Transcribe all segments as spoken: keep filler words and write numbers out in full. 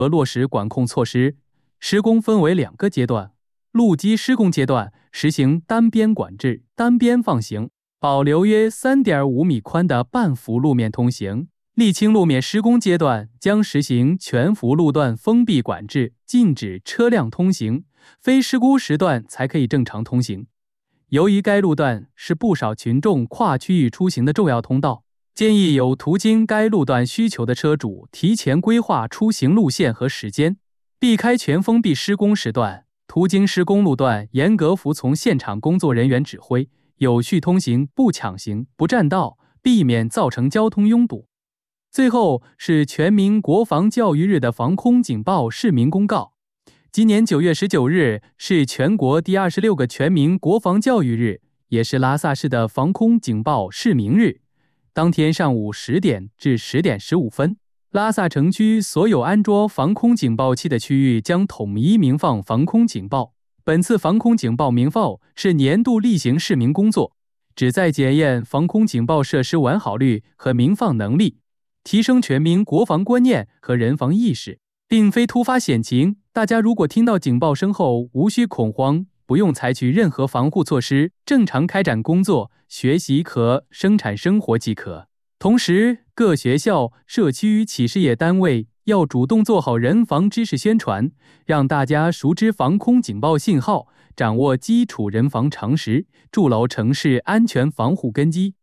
和落实管控措施。施工分为两个阶段，路基施工阶段实行单边管制、单边放行，保留约 三点五米宽的半幅路面通行。沥青路面施工阶段将实行全幅路段封闭管制，禁止车辆通行，非施工时段才可以正常通行。由于该路段是不少群众跨区域出行的重要通道，建议有途经该路段需求的车主提前规划出行路线和时间，避开全封闭施工时段。途经施工路段严格服从现场工作人员指挥，有序通行，不抢行、不占道，避免造成交通拥堵。最后是全民国防教育日的防空警报市民公告。今年九月十九日是全国第二十六个全民国防教育日，也是拉萨市的防空警报市民日。当天上午十点至十点十五分，拉萨城区所有安装防空警报器的区域将统一鸣放防空警报。本次防空警报鸣放是年度例行市民工作，旨在检验防空警报设施完好率和鸣放能力，提升全民国防观念和人防意识，并非突发险情。大家如果听到警报声后无需恐慌，不用采取任何防护措施，正常开展工作、学习和生产生活即可。同时，各学校、社区、企事业单位要主动做好人防知识宣传，让大家熟知防空警报信号，掌握基础人防常识，筑牢城市安全防护根基。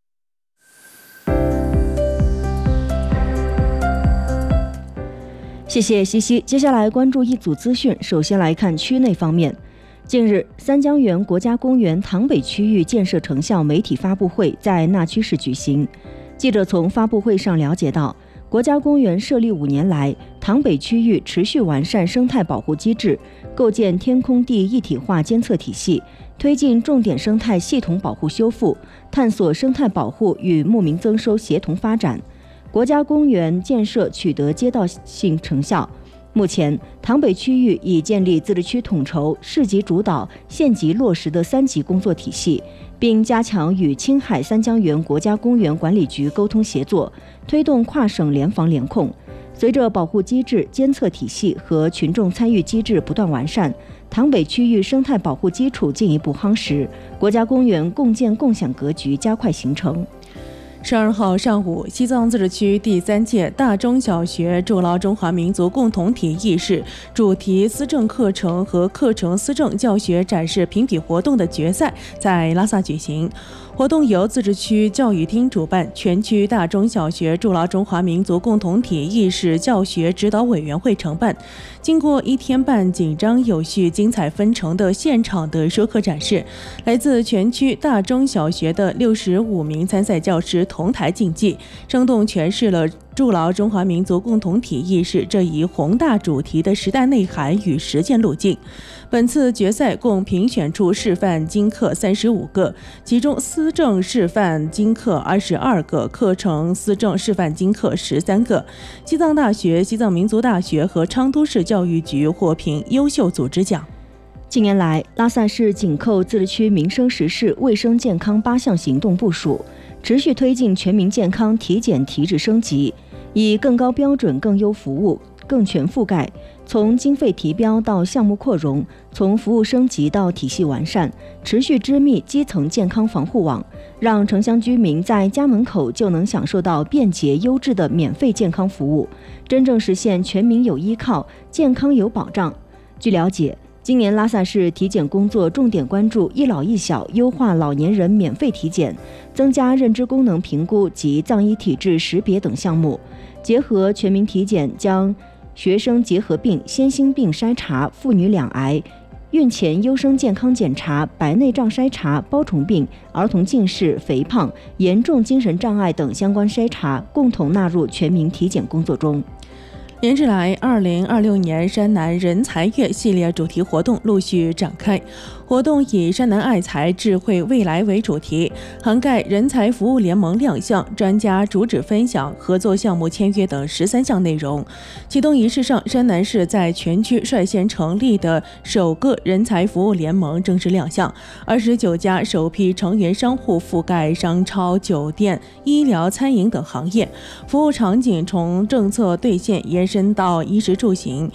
谢谢西西。接下来关注一组资讯，首先来看区内方面。近日，三江源国家公园塘北区域建设成效媒体发布会在纳曲市举行。记者从发布会上了解到，国家公园设立五年来，塘北区域持续完善生态保护机制，构建天空地一体化监测体系，推进重点生态系统保护修复，探索生态保护与牧民增收协同发展。国家公园建设取得阶段性成效。目前，塘北区域已建立自治区统筹、市级主导、县级落实的三级工作体系，并加强与青海三江源国家公园管理局沟通协作，推动跨省联防联控。随着保护机制、监测体系和群众参与机制不断完善，塘北区域生态保护基础进一步夯实，国家公园共建共享格局加快形成。 十二号上午，西藏自治区第三届大中小学筑牢中华民族共同体意识主题思政课程和课程思政教学展示评比活动的决赛在拉萨举行。活动由自治区教育厅主办，全区大中小学筑牢中华民族共同体意识教学指导委员会承办。经过一天半紧张有序、精彩纷呈的现场的授课展示，来自全区大中小学的六十五名参赛教师同台竞技，生动诠释了筑牢中华民族共同体意识这一宏大主题的时代内涵与实践路径。本次决赛共评选出示范精课三十五个，其中思政示范精课二十二个，课程思政示范精课十三个。西藏大学、西藏民族大学和昌都市教育局获评优秀组织奖。 近年来，拉萨市紧扣自治区民生实事卫生健康八项行动部署，持续推进全民健康体检体质升级，以更高标准、更优服务、更全覆盖，从经费提标到项目扩容，从服务升级到体系完善，持续织密基层健康防护网，让城乡居民在家门口就能享受到便捷优质的免费健康服务，真正实现全民有依靠、健康有保障。据了解，今年拉萨市体检工作重点关注一老一小，优化老年人免费体检，增加认知功能评估及藏医体质识别等项目，结合全民体检，将学生结核病、先心病筛查、妇女两癌、孕前优生健康检查、白内障筛查、包虫病、儿童近视、肥胖、严重精神障碍等相关筛查共同纳入全民体检工作中。 连日来，二零二六年山南人才月系列主题活动陆续展开。活动以山南爱才智慧未来为主题，涵盖人才服务联盟亮相、专家主旨分享、合作项目签约等十三项内容。启动仪式上，山南市在全区率先成立的首个人才服务联盟正式亮相，二十九家首批成员商户覆盖商超、酒店、医疗、餐饮等行业，服务场景从政策兑现延伸到衣食住行，